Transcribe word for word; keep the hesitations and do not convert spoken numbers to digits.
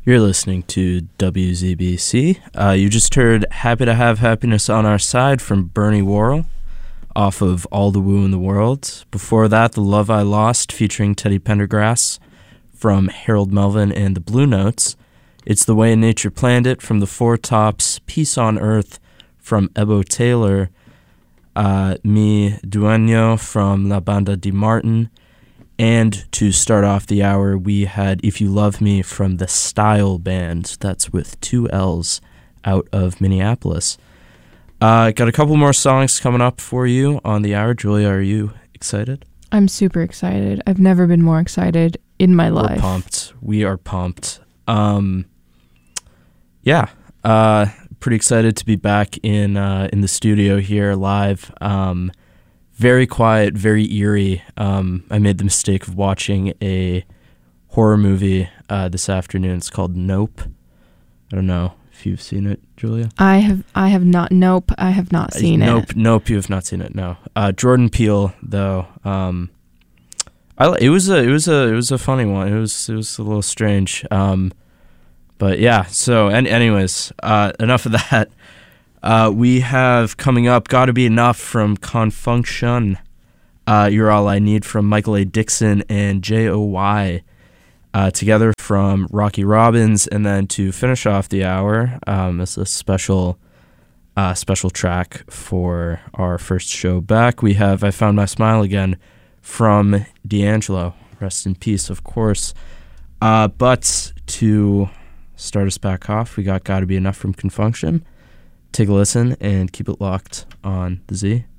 You're listening to W Z B C. Uh, you just heard Happy to Have Happiness on Our Side from Bernie Worrell off of All the Woo in the World. Before that, The Love I Lost featuring Teddy Pendergrass from Harold Melvin and the Blue Notes. It's The Way Nature Planned It from the Four Tops. Peace on Earth from Ebo Taylor. Uh, Mi Dueño from La Banda Di Martin. And to start off the hour, we had If You Love Me from the Style Band. That's with two L's out of Minneapolis. Uh, got a couple more songs coming up for you on the hour. Julia, are you excited? I'm super excited. I've never been more excited in my life. We're pumped. We are pumped. Um, yeah, uh, pretty excited to be back in uh, in the studio here live. Um, very quiet, very eerie. Um, I made the mistake of watching a horror movie uh, this afternoon. It's called Nope. I don't know if you've seen it, Julia. I have. I have not. Nope. I have not seen uh, nope, it. Nope. Nope. You have not seen it. No. Uh, Jordan Peele, though. Um, I, it was a. It was a. It was a funny one. It was. It was a little strange. Um, but yeah. So, and anyways, uh, enough of that. Uh, we have coming up Gotta Be Enough from Confunction. Uh, You're All I Need from Michael A. Dixon and J O Y. Uh, together from Rocky Robbins. And then to finish off the hour, um, it's a special uh, special track for our first show back. We have I Found My Smile Again from D'Angelo. Rest in peace, of course. Uh, but to start us back off, we got Gotta Be Enough from Confunction. Take a listen and keep it locked on the Z.